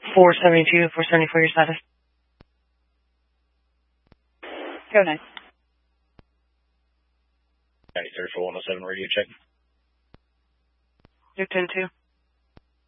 472, 474, your status. Go nice. 93 for 107 radio check. You're 10-2.